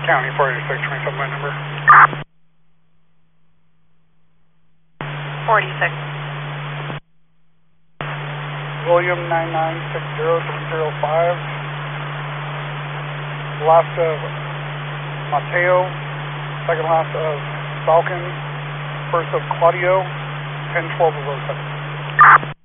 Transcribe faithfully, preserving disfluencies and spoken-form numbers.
County four eighty-six, twenty-seven my number. forty-six. William nine nine six zero three zero five. Last of Mateo, second last of Falcon, first of Claudio, ten twelve of oh seven.